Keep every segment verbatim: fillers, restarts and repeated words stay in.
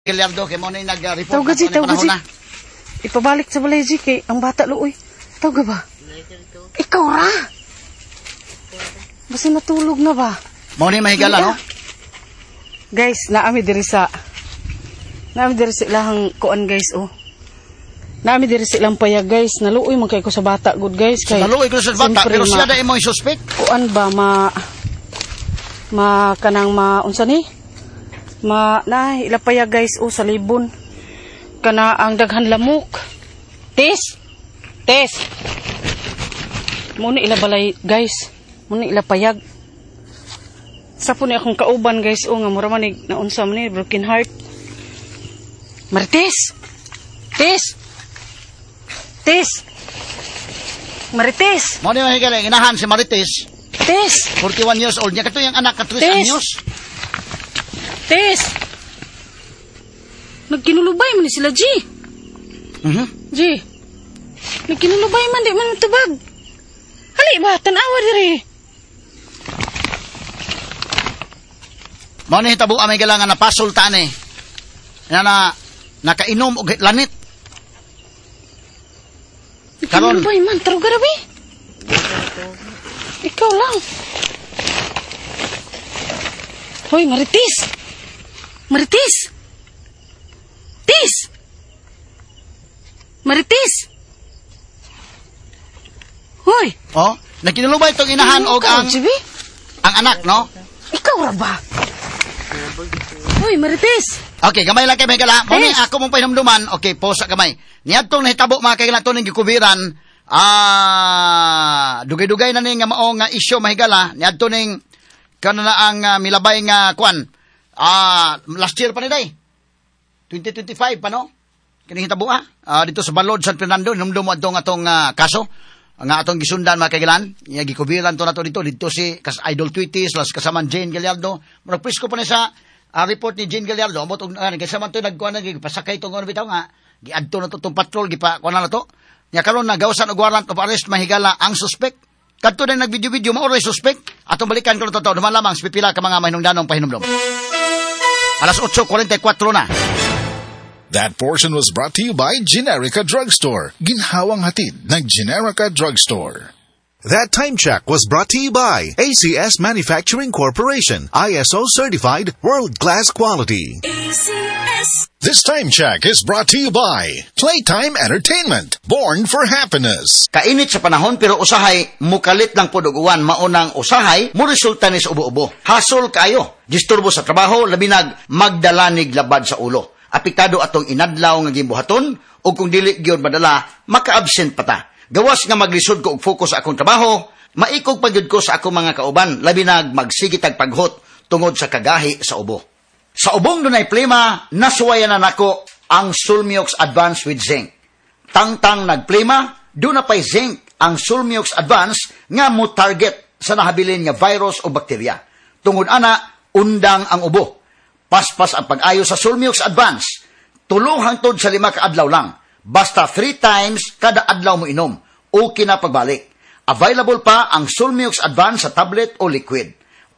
Gilyardo, kay mo na yung nag-report. Tawag si, tawag si. Ipabalik sa balay, G, kay ang bata luoy. Tawag ba? Ikaw ra. Basta natulog na ba? Mo na yung mahigala, no? Guys, naami diri sa... Naami diri sa ilahang kuan, guys, oh. Naami diri sa ilang payag, guys. Naluoy man kay ko sa bata, good, guys. Kay, so, naluoy ko sa bata, pero siya na mo yung suspect? Kuan ba, ma... Ma, kanang ma... Unsa ni? Ma, na, ilapaya guys, o, sa libon. Kana ang daghan lamok. Tes! Tes! Muna ilabalay, guys. Muna ilapayag. Sa po ni akong kauban, guys, o, nga mura manig, na unsa man ni, broken heart. Marites! Tes! Tes! Marites! Mo na yung mahigala, inahan si Marites. Tes! forty-one years old niya. Kato yung anak, katris anyos. Tes! Nagkinulubay man ni sila, G. Mhm. G. Nagkinulubay man, di man tubag. Hali ba, tanawa diri. Mo na hitabo amay galangan na pasultan eh. Na na, nakainom o lanit. Nagkinulubay man, tarong garabi. Ikaw lang. Hoy, Marites! Marites! Tis! Marites! Hoy! Oh, nagkinulubay itong inahan o ang, ang anak, no? Ikaw ra ba? Hoy, Marites! Okay, gamay lang kay Megala. Mo ni ako mong pahinumduman. Okay, posa gamay. Niadtong nahitabo mga kailan to ning gikubiran. Ah, dugay-dugay na ning nga mao nga isyu mahigala. Niadto ning kana na ang uh, milabay nga kwan. Ah, last year pa ni day. twenty twenty-five pa no? Kini hitabo ah. Uh, dito sa Balod San Fernando hinumdum mo atong atong uh, kaso nga atong gisundan mga kailan. Iya gikubiran to nato dito dito si kas Idol Tweeties las kasama Jane Gallardo. Murag presko pa ni sa uh, report ni Jane Gallardo. Amo tong uh, kasama to nagkuan na gipasakay tong ano bitaw nga. Giadto na to tong patrol gipa kuan na to. Nya karon na gawasan og warrant of arrest mahigala ang suspect. Kadto na nagvideo-video mao ray suspect. Atong balikan ko to duman lamang sa pipila ka mga mahinungdanong pahinumdom. Alas eight forty-four na. That portion was brought to you by Generica Drugstore. Ginhawang hatid ng Generica Drugstore. That time check was brought to you by A C S Manufacturing Corporation, I S O certified, world-class quality. A C S. This time check is brought to you by Playtime Entertainment, born for happiness. Kainit sa panahon pero usahay mukalit lang pod og uwan maunang usahay mo resulta ni sa ubo-ubo. Hasol kayo, disturbo sa trabaho labi nag magdalanig labad sa ulo. Apektado atong inadlaw nga gimbuhaton o kung dili gyud madala maka-absent pa ta. Gawas nga maglisod ko og focus sa akong trabaho, maikog pagyud ko sa akong mga kauban, labi nag magsigitag paghot tungod sa kagahi sa ubo. Sa ubong dunay plema, nasuwayan na nako ang Sulmiox Advance with Zinc. Tangtang nagplema, do na pay zinc ang Sulmiox Advance nga mo target sa nahabilin nga virus o bakterya. Tungod ana, undang ang ubo. Paspas ang pag-ayo sa Sulmiox Advance. Tulo hangtod sa lima ka adlaw lang. Basta three times kada adlaw mo inom. Okay na pagbalik. Available pa ang Sulmiox Advance sa tablet o liquid.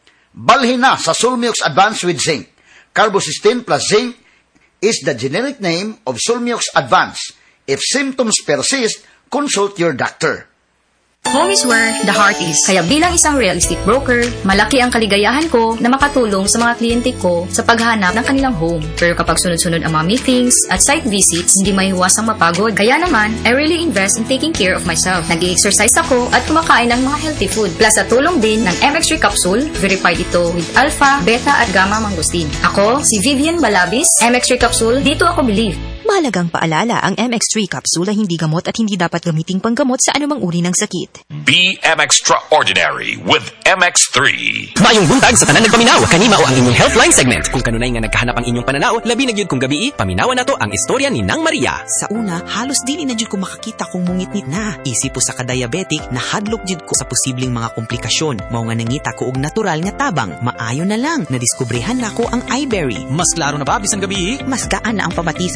Balhin na sa Sulmiox Advance with Zinc. Carbocysteine plus zinc is the generic name of Sulmiox Advance. If symptoms persist, consult your doctor. Home is where the heart is. Kaya bilang isang real estate broker, malaki ang kaligayahan ko na makatulong sa mga kliyente ko sa paghanap ng kanilang home. Pero kapag sunod-sunod ang mga meetings at site visits, hindi maiiwasang mapagod. Kaya naman, I really invest in taking care of myself. Nag-i-exercise ako at kumakain ng mga healthy food. Plus sa tulong din ng M X three Capsule, verified ito with alpha, beta at gamma mangosteen. Ako, si Vivian Balabis, M X three Capsule, dito ako believe. Mahalagang paalala, ang M X three capsule ay hindi gamot at hindi dapat gamiting panggamot sa anumang uri ng sakit. Be M Extraordinary with M X three. Mayong buntag sa tanan nagpaminaw, kanima o ang inyong Healthline segment. Kung kanunay nga nagkahanap ang inyong pananaw, labi na gyud kung gabi, paminawan nato ang istorya ni Nang Maria. Sa una, halos dili na gyud ko makakita kung mungitnit na. Isip po sa ka-diabetic, nahadlok gyud ko sa posibleng mga komplikasyon. Mao nga nangita ko og natural nga tabang, maayo na lang. Nadiskubrehan nako ang iBerry. Mas klaro na ba bisan gabi? Mas gaan na ang pamati sa akong mga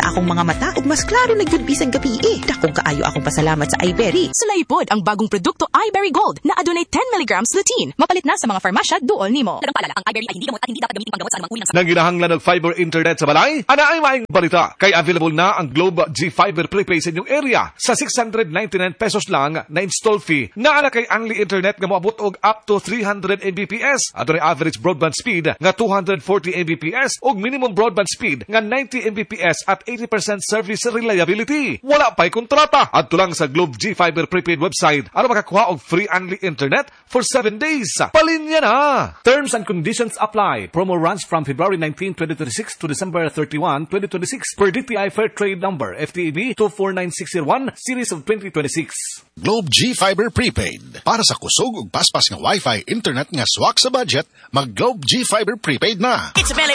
mata ug mas klaro na gyud bisan gabi eh. Dakong kaayo akong pasalamat sa iBerry. Sulaipod ang bagong produkto iBerry Gold na adunay ten milligrams lutein. Mapalit na sa mga farmasya duol nimo. Dagang paalala, ang iBerry ay hindi gamot at hindi dapat gamitin panggamot sa anumang uri ng sakit. Nang ginahanglan ng fiber internet sa balay, ana ay maing balita. Kay available na ang Globe G Fiber Prepaid sa inyong area sa six hundred ninety-nine pesos lang na install fee. Naala kay Unli Internet nga moabot og up to three hundred megabits per second. Adunay average broadband speed nga two hundred forty megabits per second ug minimum broadband speed nga ninety megabits per second at eighty percent service reliability. Wala pa'y kontrata. Adto lang sa Globe G Fiber Prepaid website aron makakuha og free Unli Internet for seven days. Palinya na. Terms and conditions apply. Promo runs from February nineteenth, twenty twenty-six to December thirty-first, twenty twenty-six per D T I Fair Trade Number F T E B two four nine six zero one series of twenty twenty-six. Globe G Fiber Prepaid. Para sa kusog ug paspas nga Wi-Fi internet nga swak sa budget, mag Globe G Fiber Prepaid na. It's a belly